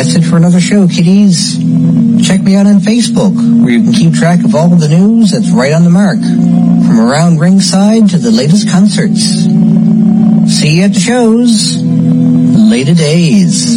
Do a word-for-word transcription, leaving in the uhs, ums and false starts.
That's it for another show, kiddies. Check me out on Facebook, where you can keep track of all the news that's right on the mark, from around ringside to the latest concerts. See you at the shows. Later days.